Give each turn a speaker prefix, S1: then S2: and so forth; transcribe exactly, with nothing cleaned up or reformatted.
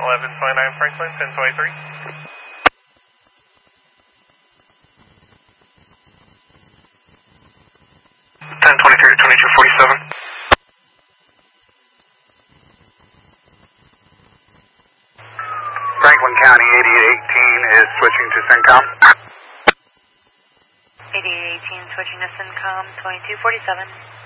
S1: eleven twenty-nine Franklin, ten twenty-three. ten twenty-three to twenty-two forty-seven.
S2: Franklin County eighty-eight eighteen is switching to CENTCOM.
S3: eighty-eight eighteen switching to CENTCOM, twenty-two forty-seven.